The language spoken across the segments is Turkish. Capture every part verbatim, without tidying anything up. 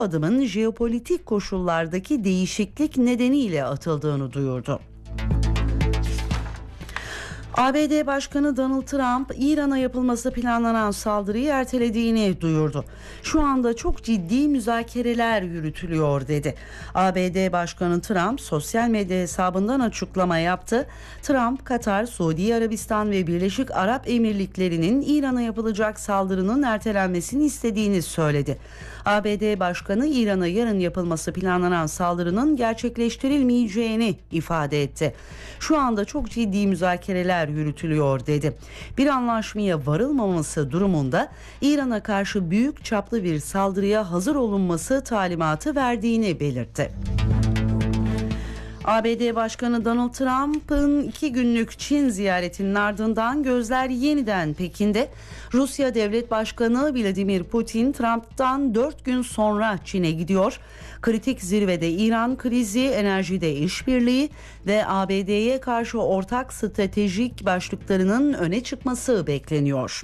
adımın jeopolitik koşullardaki değişiklik nedeniyle atıldığını duyurdu. A B D Başkanı Donald Trump, İran'a yapılması planlanan saldırıyı ertelediğini duyurdu. Şu anda çok ciddi müzakereler yürütülüyor dedi. A B D Başkanı Trump sosyal medya hesabından açıklama yaptı. Trump, Katar, Suudi Arabistan ve Birleşik Arap Emirlikleri'nin İran'a yapılacak saldırının ertelenmesini istediğini söyledi. A B D Başkanı İran'a yarın yapılması planlanan saldırının gerçekleştirilmeyeceğini ifade etti. Şu anda çok ciddi müzakereler yürütülüyor dedi. Bir anlaşmaya varılmaması durumunda İran'a karşı büyük çaplı bir saldırıya hazır olunması talimatı verdiğini belirtti. A B D Başkanı Donald Trump'ın iki günlük Çin ziyaretinin ardından gözler yeniden Pekin'de. Rusya Devlet Başkanı Vladimir Putin, Trump'tan dört gün sonra Çin'e gidiyor. Kritik zirvede İran krizi, enerjide işbirliği ve A B D'ye karşı ortak stratejik başlıklarının öne çıkması bekleniyor.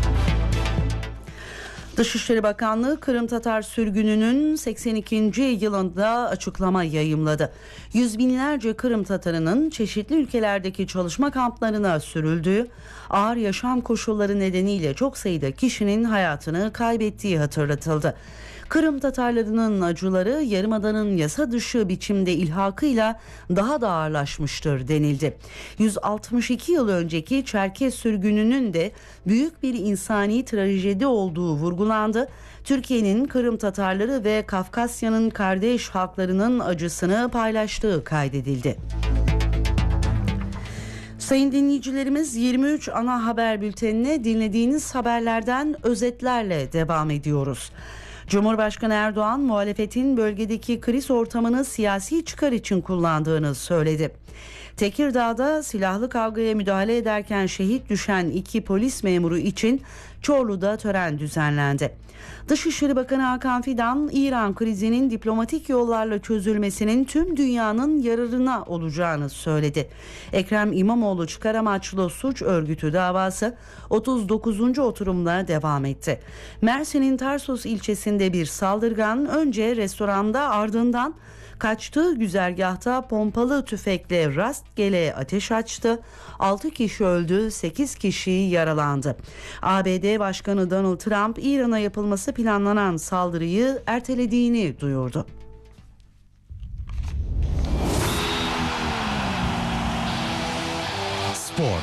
Dışişleri Bakanlığı Kırım Tatar sürgününün seksen ikinci yılında açıklama yayımladı. Yüz binlerce Kırım Tatarının çeşitli ülkelerdeki çalışma kamplarına sürüldüğü, ağır yaşam koşulları nedeniyle çok sayıda kişinin hayatını kaybettiği hatırlatıldı. Kırım Tatarlarının acıları Yarımada'nın yasa dışı biçimde ilhakıyla daha da ağırlaşmıştır denildi. yüz altmış iki yıl önceki Çerkez sürgününün de büyük bir insani trajedi olduğu vurgulandı. Türkiye'nin Kırım Tatarları ve Kafkasya'nın kardeş halklarının acısını paylaştığı kaydedildi. Sayın dinleyicilerimiz, yirmi üç ana haber bültenine dinlediğiniz haberlerden özetlerle devam ediyoruz. Cumhurbaşkanı Erdoğan, muhalefetin bölgedeki kriz ortamını siyasi çıkar için kullandığını söyledi. Tekirdağ'da silahlı kavgaya müdahale ederken şehit düşen iki polis memuru için Çorlu'da tören düzenlendi. Dışişleri Bakanı Hakan Fidan, İran krizinin diplomatik yollarla çözülmesinin tüm dünyanın yararına olacağını söyledi. Ekrem İmamoğlu çıkar amaçlı suç örgütü davası otuz dokuzuncu oturumla devam etti. Mersin'in Tarsus ilçesinde bir saldırgan önce restoranda, ardından kaçtığı güzergahta pompalı tüfekle rastgele ateş açtı. altı kişi öldü, sekiz kişi yaralandı. A B D Başkanı Donald Trump, İran'a yapılması planlanan saldırıyı ertelediğini duyurdu. Spor.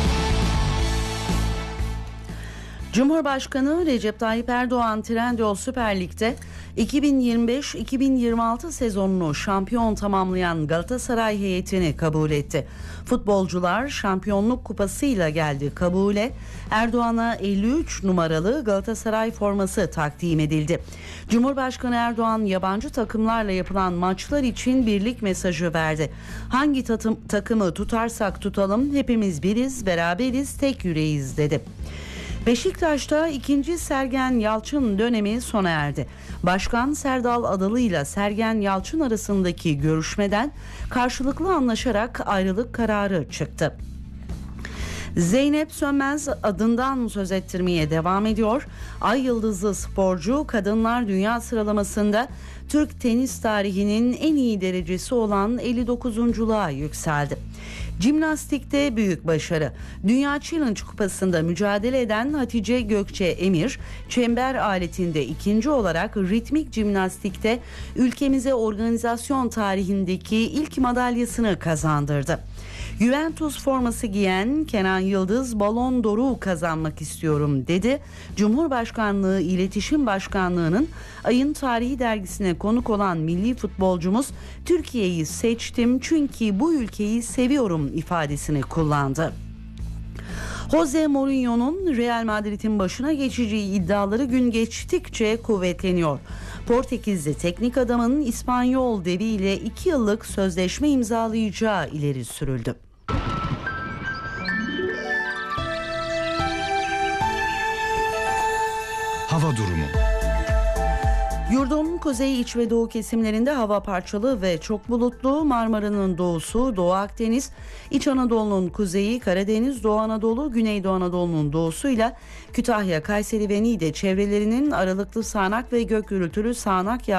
Cumhurbaşkanı Recep Tayyip Erdoğan, Trendyol Süper Lig'de iki bin yirmi beş iki bin yirmi altı sezonunu şampiyon tamamlayan Galatasaray heyetini kabul etti. Futbolcular şampiyonluk kupasıyla geldi kabule. Erdoğan'a elli üç numaralı Galatasaray forması takdim edildi. Cumhurbaşkanı Erdoğan, yabancı takımlarla yapılan maçlar için birlik mesajı verdi. Hangi tatım, takımı tutarsak tutalım hepimiz biriz, beraberiz, tek yüreğiz dedi. Beşiktaş'ta ikinci Sergen Yalçın dönemi sona erdi. Başkan Serdal Adalı ile Sergen Yalçın arasındaki görüşmeden karşılıklı anlaşarak ayrılık kararı çıktı. Zeynep Sönmez adından söz ettirmeye devam ediyor. Ay yıldızlı sporcu kadınlar dünya sıralamasında Türk tenis tarihinin en iyi derecesi olan elli dokuzunculuğa yükseldi. Jimnastikte büyük başarı. Dünya Challenge Kupası'nda mücadele eden Hatice Gökçe Emir, çember aletinde ikinci olarak ritmik jimnastikte ülkemize organizasyon tarihindeki ilk madalyasını kazandırdı. Juventus forması giyen Kenan Yıldız, Ballon d'Or'u kazanmak istiyorum dedi. Cumhurbaşkanlığı İletişim Başkanlığı'nın Ayın Tarihi dergisine konuk olan milli futbolcumuz, Türkiye'yi seçtim çünkü bu ülkeyi seviyorum ifadesini kullandı. Jose Mourinho'nun Real Madrid'in başına geçeceği iddiaları gün geçtikçe kuvvetleniyor. Portekizli teknik adamın İspanyol deviyle iki yıllık sözleşme imzalayacağı ileri sürüldü. Hava durumu. Yurdun kuzey, iç ve doğu kesimlerinde hava parçalı ve çok bulutlu. Marmara'nın doğusu, Doğu Akdeniz, İç Anadolu'nun kuzeyi, Karadeniz, Doğu Anadolu, Güneydoğu Anadolu'nun doğusuyla Kütahya, Kayseri ve Niğde çevrelerinin aralıklı sağanak ve gök gürültülü sağanak yağış